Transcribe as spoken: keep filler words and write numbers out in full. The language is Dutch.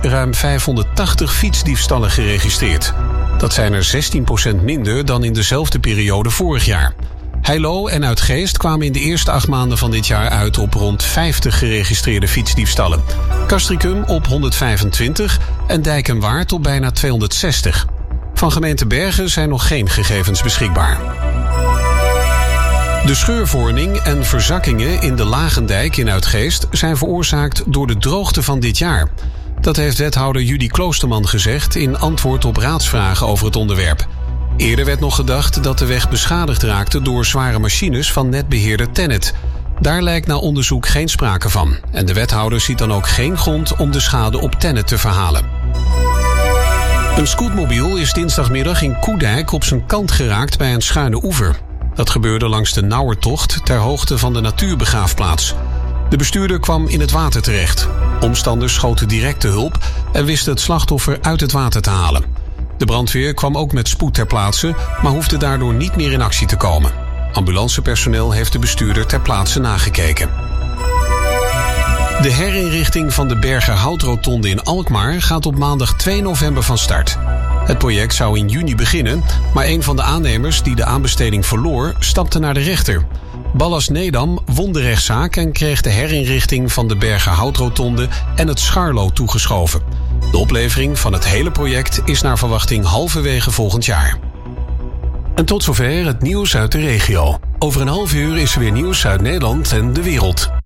ruim vijfhonderdtachtig fietsdiefstallen geregistreerd. Dat zijn er zestien procent minder dan in dezelfde periode vorig jaar. Heilo en Uitgeest kwamen in de eerste acht maanden van dit jaar uit op rond vijftig geregistreerde fietsdiefstallen. Castricum op honderdvijfentwintig en Dijk en Waard op bijna tweehonderdzestig. Van gemeente Bergen zijn nog geen gegevens beschikbaar. De scheurvorming en verzakkingen in de Lagendijk in Uitgeest zijn veroorzaakt door de droogte van dit jaar. Dat heeft wethouder Judy Kloosterman gezegd in antwoord op raadsvragen over het onderwerp. Eerder werd nog gedacht dat de weg beschadigd raakte door zware machines van netbeheerder Tennet. Daar lijkt na onderzoek geen sprake van. En de wethouder ziet dan ook geen grond om de schade op Tennet te verhalen. Een scootmobiel is dinsdagmiddag in Koedijk op zijn kant geraakt bij een schuine oever. Dat gebeurde langs de Nauwertocht ter hoogte van de natuurbegraafplaats. De bestuurder kwam in het water terecht. Omstanders schoten direct de hulp en wisten het slachtoffer uit het water te halen. De brandweer kwam ook met spoed ter plaatse, maar hoefde daardoor niet meer in actie te komen. Ambulancepersoneel heeft de bestuurder ter plaatse nagekeken. De herinrichting van de Bergerhoutrotonde in Alkmaar gaat op maandag twee november van start. Het project zou in juni beginnen, maar een van de aannemers die de aanbesteding verloor, stapte naar de rechter. Ballas Nedam won de rechtszaak en kreeg de herinrichting van de Bergerhoutrotonde en het Scharlo toegeschoven. De oplevering van het hele project is naar verwachting halverwege volgend jaar. En tot zover het nieuws uit de regio. Over een half uur is er weer nieuws uit Nederland en de wereld.